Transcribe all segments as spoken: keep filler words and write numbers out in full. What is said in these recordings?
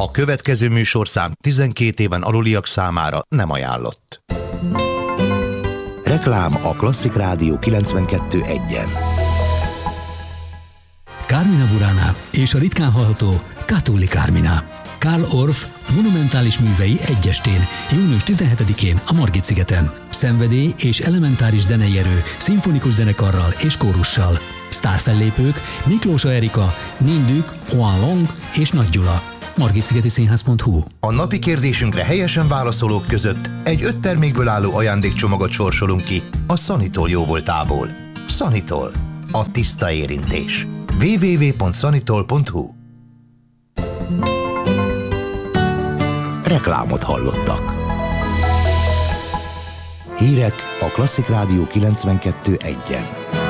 A következő műsorszám tizenkét éven aluliak számára nem ajánlott. Reklám a Klasszik Rádió kilencvenkettő egyen. Carmina Burana és a ritkán hallható Catullus Carmina. Karl Orff monumentális művei egyestén, június tizenhetedikén a Margit-szigeten. Szenvedély és elementáris zenei erő, szimfonikus zenekarral és kórussal. Sztárfellépők Miklósa Erika, Mindük, Juan Long és Nagy Gyula. margitszigeti színház pont hu. A napi kérdésünkre helyesen válaszolók között egy öt termékből álló ajándékcsomagot sorsolunk ki a Sanitol jóvoltából. Sanitol, a tiszta érintés. double-u double-u double-u pont sanitol pont hu. Reklámot hallottak. Hírek a Klasszik Rádió kilencvenkettő egyen.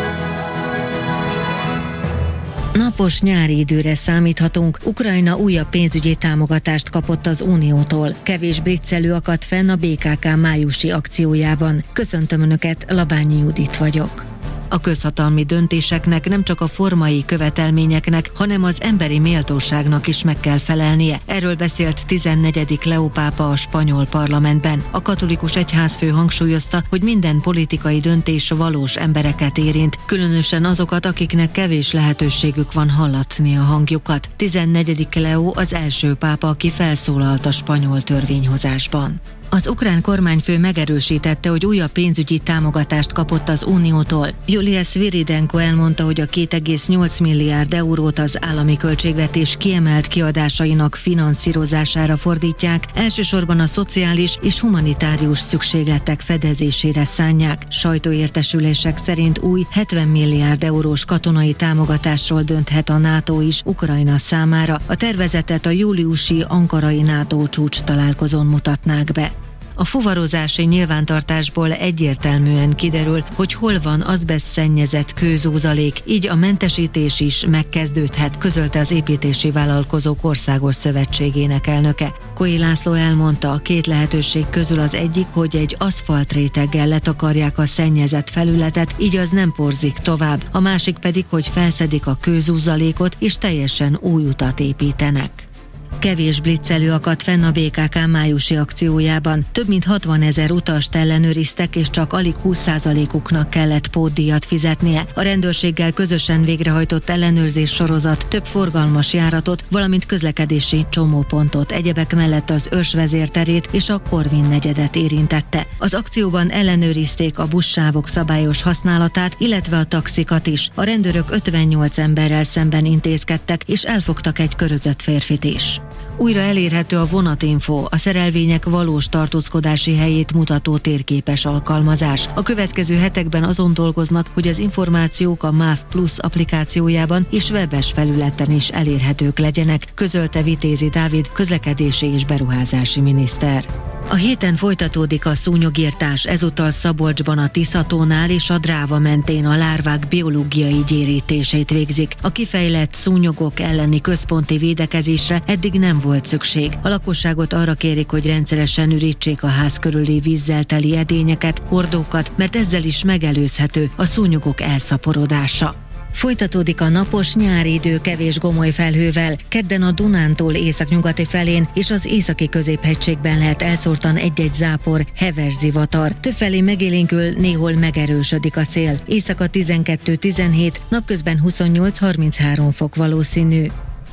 Napos nyári időre számíthatunk. Ukrajna újabb pénzügyi támogatást kapott az Uniótól. Kevés bliccelő akadt fenn a bé ká ká májusi akciójában. Köszöntöm Önöket, Labányi Judit vagyok. A közhatalmi döntéseknek nem csak a formai követelményeknek, hanem az emberi méltóságnak is meg kell felelnie. Erről beszélt tizennegyedik Leó pápa a spanyol parlamentben. A katolikus egyházfő hangsúlyozta, hogy minden politikai döntés valós embereket érint, különösen azokat, akiknek kevés lehetőségük van hallatni a hangjukat. tizennegyedik Leó az első pápa, aki felszólalt a spanyol törvényhozásban. Az ukrán kormányfő megerősítette, hogy újabb pénzügyi támogatást kapott az Uniótól. Julia Sviridenko elmondta, hogy a két egész nyolc milliárd eurót az állami költségvetés kiemelt kiadásainak finanszírozására fordítják, elsősorban a szociális és humanitárius szükségletek fedezésére szánják. Sajtóértesülések szerint új hetven milliárd eurós katonai támogatásról dönthet a NATO is Ukrajna számára. A tervezetet a júliusi ankarai NATO csúcs találkozón mutatnák be. A fuvarozási nyilvántartásból egyértelműen kiderül, hogy hol van azbesztszennyezett kőzózalék, így a mentesítés is megkezdődhet, közölte az Építési Vállalkozók Országos Szövetségének elnöke. Koi László elmondta, a két lehetőség közül az egyik, hogy egy aszfaltréteggel letakarják a szennyezett felületet, így az nem porzik tovább, a másik pedig, hogy felszedik a kőzózalékot és teljesen új utat építenek. Kevés blitzelő akadt fenn a bé ká ká májusi akciójában. Több mint hatvanezer utast ellenőriztek, és csak alig húsz százalékuknak kellett pótdíjat fizetnie. A rendőrséggel közösen végrehajtott ellenőrzés sorozat több forgalmas járatot, valamint közlekedési csomópontot, egyebek mellett az Örs vezérterét és a Korvin negyedet érintette. Az akcióban ellenőrizték a buszsávok szabályos használatát, illetve a taxikat is. A rendőrök ötvennyolc emberrel szemben intézkedtek, és elfogtak egy körözött férfit is. Újra elérhető a Vonatinfo, a szerelvények valós tartózkodási helyét mutató térképes alkalmazás. A következő hetekben azon dolgoznak, hogy az információk a MÁV Plus applikációjában és webes felületen is elérhetők legyenek, közölte Vitézi Dávid, közlekedési és beruházási miniszter. A héten folytatódik a szúnyogirtás, ezúttal Szabolcsban a Tiszatónál és a Dráva mentén a lárvák biológiai gyérítését végzik. A kifejlett szúnyogok elleni központi védekezésre eddig nem volt szükség. A lakosságot arra kérik, hogy rendszeresen ürítsék a ház körüli vízzel teli edényeket, hordókat, mert ezzel is megelőzhető a szúnyogok elszaporodása. Folytatódik a napos nyári idő kevés gomoly felhővel. Kedden a Dunántúl északnyugati felén és az északi középhegységben lehet elszórtan egy-egy zápor, heves zivatar. Többfelé megélénkül, néhol megerősödik a szél. Éjszaka tizenkettő tizenhét, napközben huszonnyolc harminchárom fok valószínű.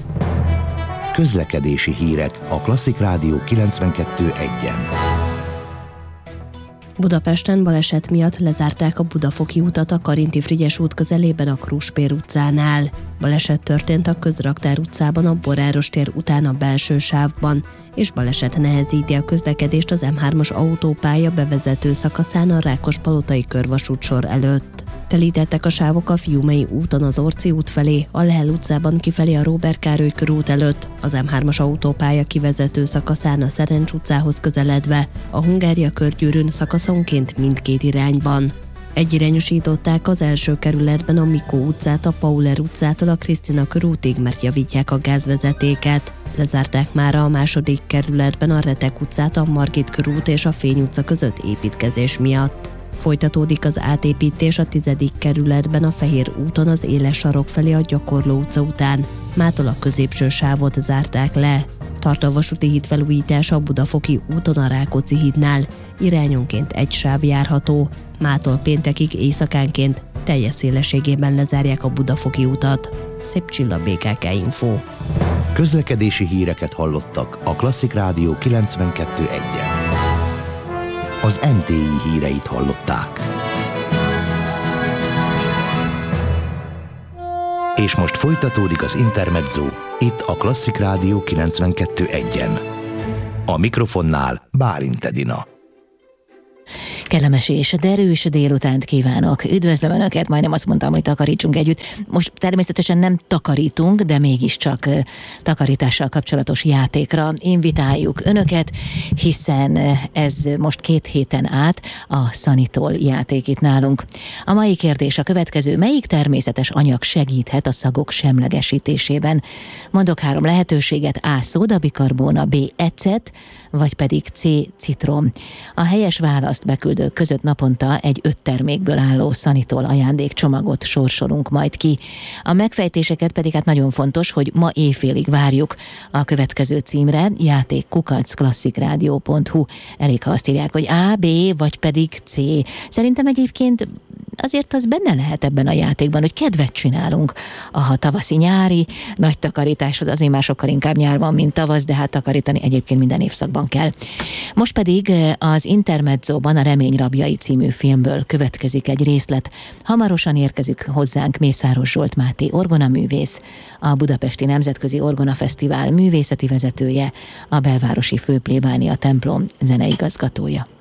Közlekedési hírek a Klasszik Rádió kilencvenkettő egyen. Budapesten baleset miatt lezárták a Budafoki utat a Karinti Frigyes út közelében a Kruspér utcánál. Baleset történt a Közraktár utcában a Boráros tér után a belső sávban, és baleset nehezíti a közlekedést az em hármas autópálya bevezető szakaszán a Rákospalotai körvasútsor előtt. Telítettek a sávok a Fiumei úton az Orci út felé, a Lehel utcában kifelé a Róbert Károly körút előtt, az em hármas autópálya kivezető szakaszán a Szerencs utcához közeledve, a Hungária körgyűrűn szakaszonként mindkét irányban. Egyirányosították az első kerületben a Mikó utcát a Pauler utcától a Krisztina körútig, mert javítják a gázvezetéket. Lezárták már a második kerületben a Retek utcát a Margit körút és a Fény utca között építkezés miatt. Folytatódik az átépítés a tizedik kerületben a Fehér úton az Éles sarok felé a Gyakorló utca után. Mától a középső sávot zárták le. Tart a vasúti híd felújítása a Budafoki úton a Rákóczi hídnál. Irányonként egy sáv járható. Mától péntekig éjszakánként teljes szélességében lezárják a Budafoki utat. Szép Csilla, bé ká ká Info. Közlekedési híreket hallottak a Klasszik Rádió kilencvenkettő egyen. Az em té i híreit hallották. És most folytatódik az Intermezzo, itt a Klasszik Rádió kilencvenkettő egyen. A mikrofonnál Bálint Edina. Kellemes és derűs délutánt kívánok. Üdvözlöm Önöket, majdnem azt mondtam, hogy takarítsunk együtt. Most természetesen nem takarítunk, de mégiscsak takarítással kapcsolatos játékra invitáljuk Önöket, hiszen ez most két héten át a Sanitol játék itt nálunk. A mai kérdés a következő: melyik természetes anyag segíthet a szagok semlegesítésében? Mondok három lehetőséget: A. szódabikarbóna, B. ecet, vagy pedig C. citrom. A helyes választ beküldők között naponta egy öt termékből álló Sanitol ajándékcsomagot sorsolunk majd ki. A megfejtéseket pedig hát nagyon fontos, hogy ma éjfélig várjuk a következő címre, játék kukac klasszikrádió pont hu. Elég, ha azt írják, hogy A, B, vagy pedig C. Szerintem egyébként azért az benne lehet ebben a játékban, hogy kedvet csinálunk a tavaszi-nyári nagy takarításhoz. Azért már sokkal inkább nyár van, mint tavasz, de hát takarítani egyébként minden évszakban kell. Most pedig az Intermezzóban a Remény rabjai című filmből következik egy részlet. Hamarosan érkezik hozzánk Mészáros Zsolt Máté orgonaművész, a Budapesti Nemzetközi Orgonafesztivál művészeti vezetője, a belvárosi Főplébánia templom zeneigazgatója.